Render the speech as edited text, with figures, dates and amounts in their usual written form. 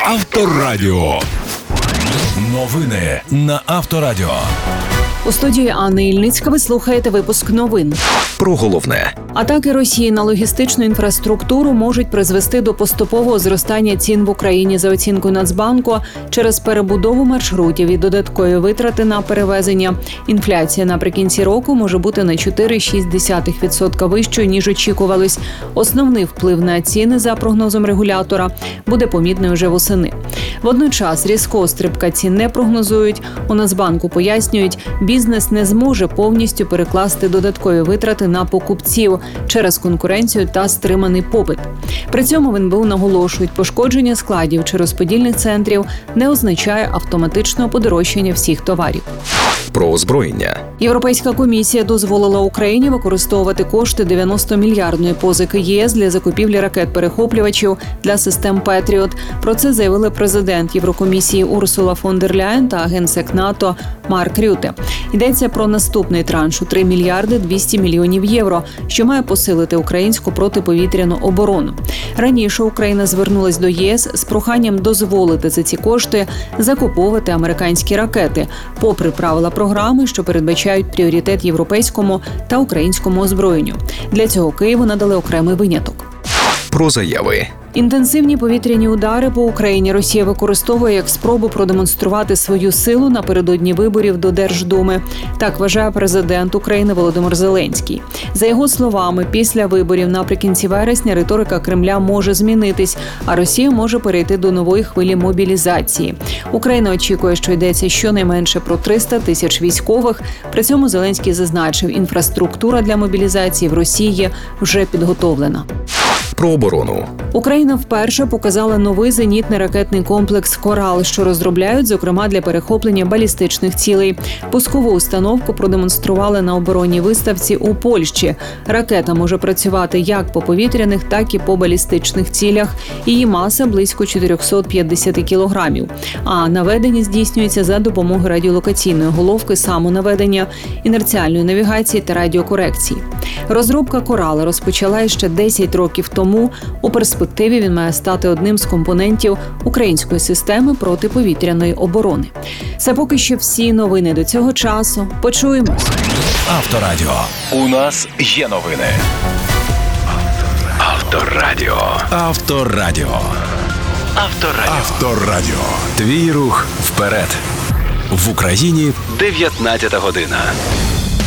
Авторадіо. Новини на Авторадіо. У студії Анна Ільницька ви слухаєте випуск новин. Про головне. Атаки Росії на логістичну інфраструктуру можуть призвести до поступового зростання цін в Україні за оцінкою Нацбанку через перебудову маршрутів і додаткові витрати на перевезення. Інфляція наприкінці року може бути на 4,6% вищою, ніж очікувалось. Основний вплив на ціни, за прогнозом регулятора, буде помітний уже восени. Водночас різкого стрибка цін не прогнозують. У Нацбанку пояснюють, бізнес не зможе повністю перекласти додаткові витрати на покупців через конкуренцію та стриманий попит. При цьому в НБУ наголошують, пошкодження складів чи розподільних центрів не означає автоматичного подорожчання всіх товарів. Про озброєння. Європейська комісія дозволила Україні використовувати кошти 90-мільярдної позики ЄС для закупівлі ракет-перехоплювачів для систем «Петріот». Про це заявили президент Єврокомісії Урсула фон дер Ляєн та генсек НАТО Марк Рюте. Йдеться про наступний транш у 3 мільярди 200 мільйонів євро, що має посилити українську протиповітряну оборону. Раніше Україна звернулась до ЄС з проханням дозволити за ці кошти закуповувати американські ракети, попри правила програми, що передбачають пріоритет європейському та українському озброєнню. Для цього Києву надали окремий виняток. Про заяви. Інтенсивні повітряні удари по Україні Росія використовує як спробу продемонструвати свою силу напередодні виборів до Держдуми. Так вважає президент України Володимир Зеленський. За його словами, після виборів наприкінці вересня риторика Кремля може змінитись, а Росія може перейти до нової хвилі мобілізації. Україна очікує, що йдеться щонайменше про 300 тисяч військових. При цьому Зеленський зазначив, інфраструктура для мобілізації в Росії вже підготовлена. Про оборону. Україна вперше показала новий зенітний ракетний комплекс «Корал», що розробляють, зокрема, для перехоплення балістичних цілей. Пускову установку продемонстрували на оборонній виставці у Польщі. Ракета може працювати як по повітряних, так і по балістичних цілях. Її маса близько 450 кілограмів. А наведення здійснюється за допомогою радіолокаційної головки самонаведення, інерціальної навігації та радіокорекції. Розробка «Корала» розпочала ще 10 років тому. У перспективі він має стати одним з компонентів української системи протиповітряної оборони. Це поки що всі новини до цього часу. Почуємось. Авторадіо. У нас є новини. Авторадіо. Авторадіо. Авторадіо. Авторадіо. Твій рух вперед. В Україні 19 година.